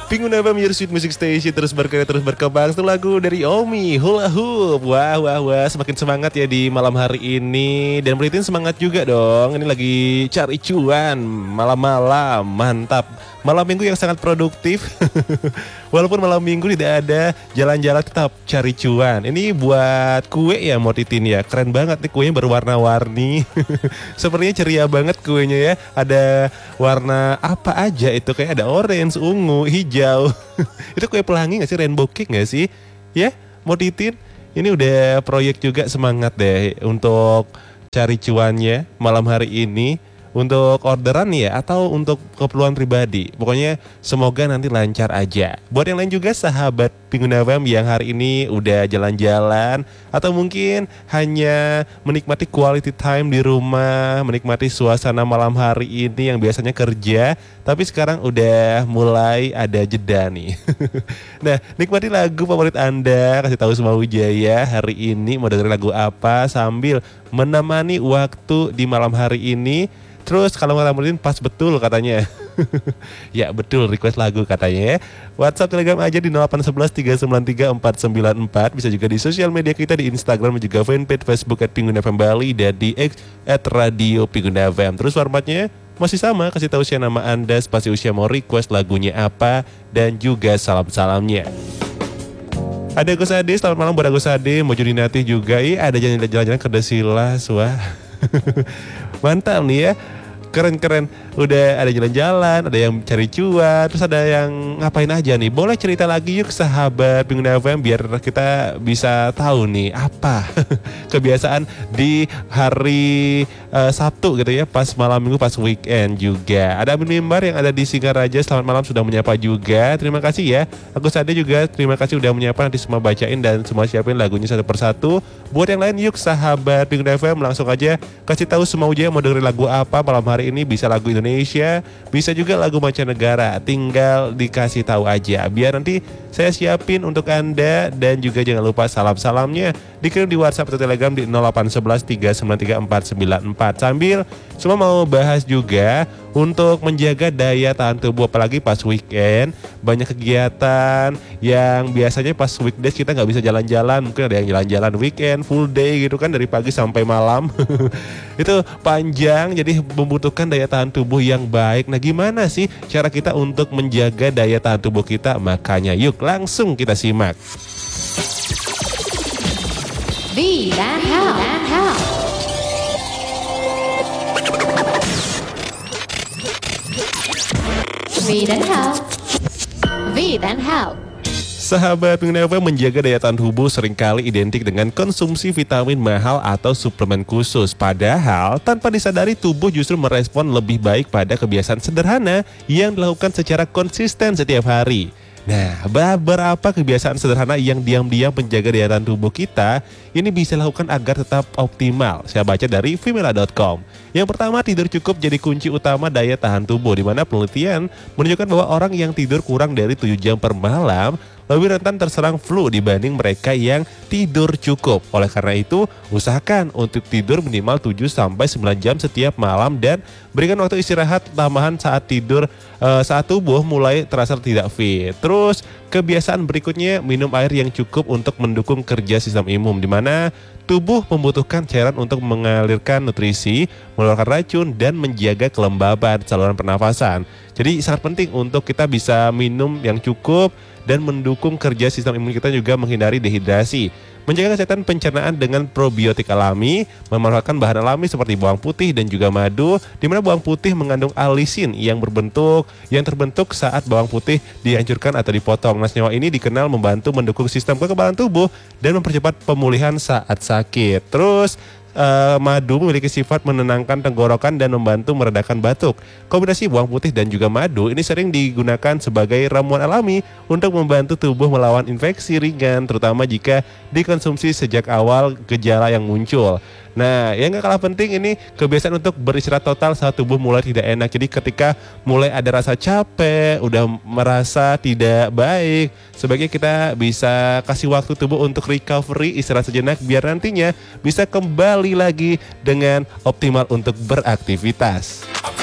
Pingu FM Your Sweet Music Station terus berkarya terus berkembang. Itu lagu dari Omi, Hula Hoop. Wah, semakin semangat ya di malam hari ini. Dan Beritin semangat juga dong. Ini lagi cari cuan malam-malam, mantap. Malam minggu yang sangat produktif. Walaupun malam minggu tidak ada jalan-jalan, tetap cari cuan. Ini buat kue ya mau Titin ya. Keren banget nih kuenya, berwarna-warni. Sepertinya ceria banget kuenya ya. Ada warna apa aja itu, kayak ada orange, ungu, hijau. Itu kue pelangi gak sih? Rainbow cake gak sih? Ya mau Titin. Ini udah proyek juga, semangat deh untuk cari cuannya malam hari ini. Untuk orderan ya atau untuk keperluan pribadi. Pokoknya semoga nanti lancar aja. Buat yang lain juga sahabat Pingu FM yang hari ini udah jalan-jalan atau mungkin hanya menikmati quality time di rumah, menikmati suasana malam hari ini yang biasanya kerja, tapi sekarang udah mulai ada jeda nih. Nah, nikmati lagu favorit Anda, kasih tahu semua Wijaya hari ini mau dengerin lagu apa sambil menemani waktu di malam hari ini. Terus kalau ngelamunin pas betul katanya. Ya betul, request lagu katanya ya. WhatsApp Telegram aja di 0811 393 494. Bisa juga di sosial media kita di Instagram dan juga fanpage Facebook @pingunfm Bali dan di X @radio_pingunfm. Terus formatnya masih sama, kasih tahu usia nama Anda, spasi usia, mau request lagunya apa, dan juga salam-salamnya. Ada Agus Ade, selamat malam buat Agus Ade. Mau Judinati juga, ada jalan-jalan ke Desilas, wah. Mantap nih ya, keren-keren. Udah ada jalan-jalan, ada yang cari cuan, terus ada yang ngapain aja nih. Boleh cerita lagi yuk sahabat Pingu FM biar kita bisa tahu nih apa kebiasaan di hari Sabtu gitu ya, pas malam minggu, pas weekend juga. Ada Amin Mimbar yang ada di Singaraja, selamat malam, sudah menyapa juga. Terima kasih ya. Agus Ade juga terima kasih udah menyapa, nanti semua bacain dan semua siapin lagunya satu persatu. Buat yang lain yuk sahabat Pingu FM langsung aja kasih tahu semua ujian mau dengerin lagu apa malam hari ini. Bisa lagu Indonesia, bisa juga lagu mancanegara. Tinggal dikasih tahu aja biar nanti saya siapin untuk Anda. Dan juga jangan lupa salam-salamnya dikirim di WhatsApp atau Telegram di 0811 393 494. Sambil semua mau bahas juga untuk menjaga daya tahan tubuh, apalagi pas weekend banyak kegiatan yang biasanya pas weekdays kita nggak bisa jalan-jalan. Mungkin ada yang jalan-jalan weekend full day gitu kan, dari pagi sampai malam. Itu panjang, jadi membutuhkan daya tahan tubuh yang baik. Nah, gimana sih cara kita untuk menjaga daya tahan tubuh kita? Makanya yuk langsung kita simak. V dan Hal. V dan Hal. Sahabat Pingu FM, menjaga daya tahan tubuh seringkali identik dengan konsumsi vitamin mahal atau suplemen khusus. Padahal tanpa disadari tubuh justru merespon lebih baik pada kebiasaan sederhana yang dilakukan secara konsisten setiap hari. Nah, beberapa kebiasaan sederhana yang diam-diam menjaga daya tahan tubuh kita ini bisa dilakukan agar tetap optimal. Saya baca dari Vimela.com. Yang pertama, tidur cukup jadi kunci utama daya tahan tubuh, di mana penelitian menunjukkan bahwa orang yang tidur kurang dari 7 jam per malam lebih rentan terserang flu dibanding mereka yang tidur cukup. Oleh karena itu, usahakan untuk tidur minimal 7-9 jam setiap malam dan berikan waktu istirahat tambahan saat tidur saat tubuh mulai terasa tidak fit. Terus, kebiasaan berikutnya, minum air yang cukup untuk mendukung kerja sistem imun, di mana tubuh membutuhkan cairan untuk mengalirkan nutrisi, mengeluarkan racun, dan menjaga kelembaban saluran pernafasan. Jadi sangat penting untuk kita bisa minum yang cukup dan mendukung kerja sistem imun kita, juga menghindari dehidrasi. Menjaga kesehatan pencernaan dengan probiotik alami, memanfaatkan bahan alami seperti bawang putih dan juga madu, di mana bawang putih mengandung alisin yang terbentuk saat bawang putih dihancurkan atau dipotong. Nah, senyawa ini dikenal membantu mendukung sistem kekebalan tubuh dan mempercepat pemulihan saat sakit. Terus madu memiliki sifat menenangkan tenggorokan dan membantu meredakan batuk. Kombinasi bawang putih dan juga madu ini sering digunakan sebagai ramuan alami untuk membantu tubuh melawan infeksi ringan, terutama jika dikonsumsi sejak awal gejala yang muncul. Nah, yang gak kalah penting ini kebiasaan untuk beristirahat total saat tubuh mulai tidak enak. Jadi ketika mulai ada rasa capek, udah merasa tidak baik, sebaiknya kita bisa kasih waktu tubuh untuk recovery, istirahat sejenak, biar nantinya bisa kembali lagi dengan optimal untuk beraktivitas.